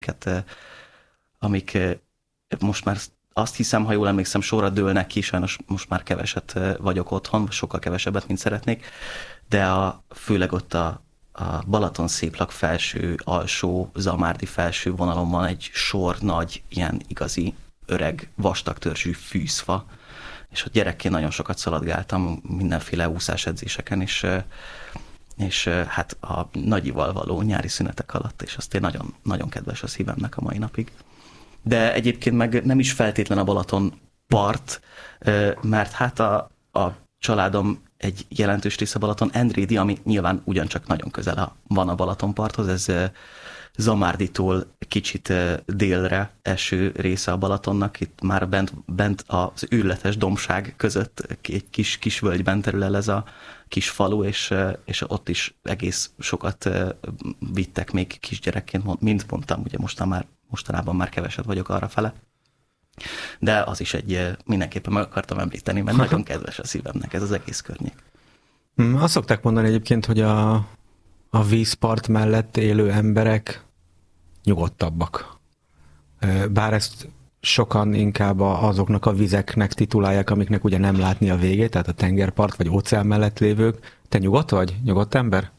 amik most már azt hiszem, ha jól emlékszem, sorra dőlnek ki, sajnos most már keveset vagyok otthon, sokkal kevesebbet, mint szeretnék, de főleg ott a Balaton-Széplag felső, alsó, Zamárdi felső vonalon van egy sor nagy, ilyen igazi öreg, vastag törzsű fűzfa, és ott gyerekként nagyon sokat szaladgáltam mindenféle úszásedzéseken, és hát a nagyival való nyári szünetek alatt, és azt én nagyon, nagyon kedves a szívemnek a mai napig. De egyébként meg nem is feltétlen a Balaton part, mert hát a családom egy jelentős része Balaton-Endrédi, ami nyilván ugyancsak nagyon közel van a Balatonparthoz, ez Zamárditól kicsit délre eső része a Balatonnak, itt már bent az őrületes dombság között egy kis völgyben terül el ez a kis falu, és ott is egész sokat vittek még kisgyerekként, mint mondtam, ugye mostanában már keveset vagyok arrafele. De az is mindenképpen meg akartam említeni, mert nagyon kedves a szívemnek ez az egész környék. Azt szokták mondani egyébként, hogy a vízpart mellett élő emberek nyugodtabbak. Bár ezt sokan inkább azoknak a vizeknek titulálják, amiknek ugye nem látni a végét, tehát a tengerpart vagy óceán mellett lévők. Te nyugodt vagy? Nyugodt ember?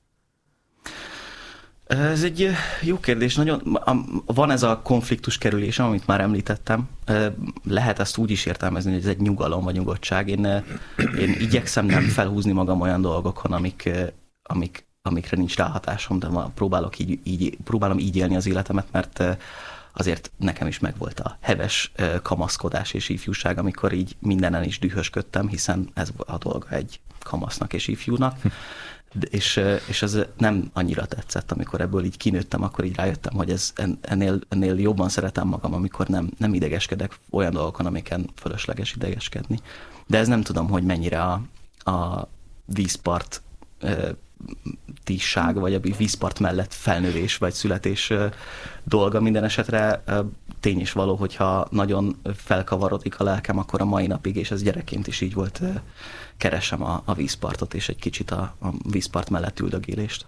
Ez egy jó kérdés. Van ez a konfliktus kerülés, amit már említettem. Lehet ezt úgy is értelmezni, hogy ez egy nyugalom vagy nyugodtság. Én igyekszem nem felhúzni magam olyan dolgokon, amikre nincs ráhatásom, de próbálom így élni az életemet, mert azért nekem is megvolt a heves kamaszkodás és ifjúság, amikor így mindenen is dühösködtem, hiszen ez a dolga egy kamasznak és ifjúnak. És ez nem annyira tetszett, amikor ebből így kinőttem, akkor így rájöttem, hogy ennél jobban szeretem magam, amikor nem idegeskedek olyan dolgokon, amiken fölösleges idegeskedni. De ez nem tudom, hogy mennyire a vízpart tízság, vagy a vízpart mellett felnövés, vagy születés dolga. Minden esetre tény is való, hogyha nagyon felkavarodik a lelkem, akkor a mai napig, és ez gyerekként is így volt, keresem a vízpartot, és egy kicsit a vízpart mellett üldögélést.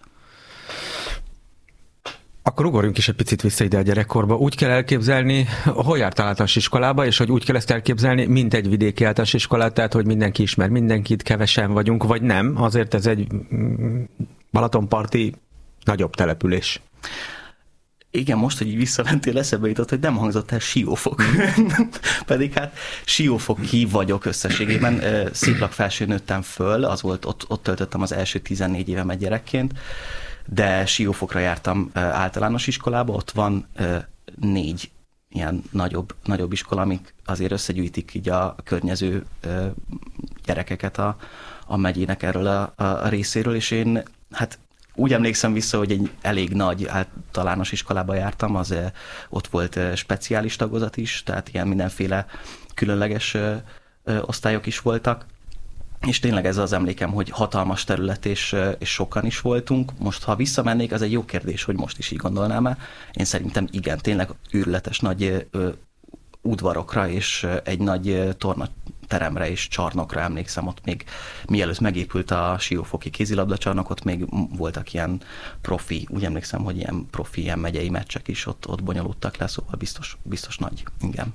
Akkor ugorjunk is egy picit vissza ide a gyerekkorba. Úgy kell elképzelni, hol jártál általános iskolába, és hogy úgy kell ezt elképzelni, mint egy vidéki általános iskolát, tehát hogy mindenki ismer mindenkit, kevesen vagyunk, vagy nem. Azért ez egy balatonparti nagyobb település. Igen, most, hogy így visszamentél, eszembe jutott, hogy nem hangzott el Siófok. Pedig hát Siófoki vagyok összességében. Széplag felső nőttem föl, az volt, ott töltöttem az első 14 évemet gyerekként, de Siófokra jártam általános iskolába, ott van 4 ilyen nagyobb iskola, amik azért összegyűjtik így a környező gyerekeket a megyének erről a részéről, és én hát úgy emlékszem vissza, hogy egy elég nagy általános iskolába jártam, ott volt speciális tagozat is, tehát ilyen mindenféle különleges osztályok is voltak, és tényleg ez az emlékem, hogy hatalmas terület, és sokan is voltunk. Most, ha visszamennék, az egy jó kérdés, hogy most is így gondolnám-e. Én szerintem igen, tényleg őrületes nagy udvarokra, és egy nagy tornateremre és csarnokra emlékszem, ott még mielőtt megépült a Siófoki kézilabdacsarnok, ott még voltak ilyen profi, úgy emlékszem, hogy ilyen megyei meccsek is ott bonyolultak le, szóval biztos nagy, igen.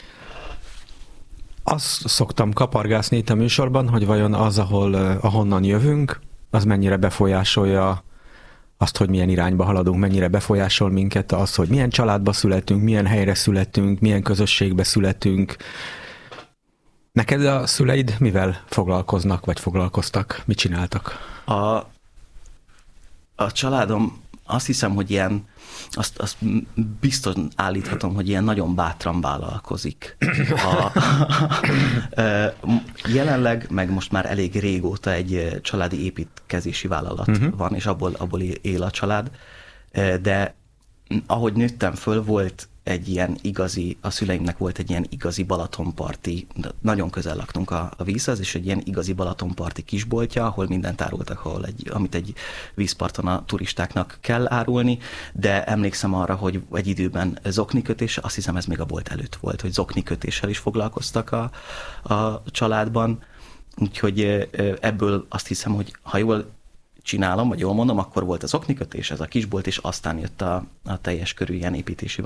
Azt szoktam kapargászni itt a műsorban, hogy vajon az, ahonnan jövünk, az mennyire befolyásolja azt, hogy milyen irányba haladunk, mennyire befolyásol minket az, hogy milyen családba születünk, milyen helyre születünk, milyen közösségbe születünk. Neked a szüleid mivel foglalkoznak, vagy foglalkoztak? Mit csináltak? A családom, azt hiszem, hogy azt biztos állíthatom, hogy ilyen nagyon bátran vállalkozik. Jelenleg, meg most már elég régóta egy családi építkezési vállalat van, és abból él a család. De ahogy nőttem föl, volt egy ilyen a szüleimnek volt egy ilyen igazi balatonparti, nagyon közel laktunk a vízhez, és egy ilyen igazi balatonparti kisboltja, ahol mindent árultak, amit egy vízparton a turistáknak kell árulni, de emlékszem arra, hogy egy időben zoknikötés, azt hiszem ez még a bolt előtt volt, hogy zoknikötéssel is foglalkoztak a családban, úgyhogy ebből azt hiszem, hogy ha jól csinálom, vagy jól mondom, akkor volt az oknikötés, ez a kisbolt, és aztán jött a teljes körű ilyen építési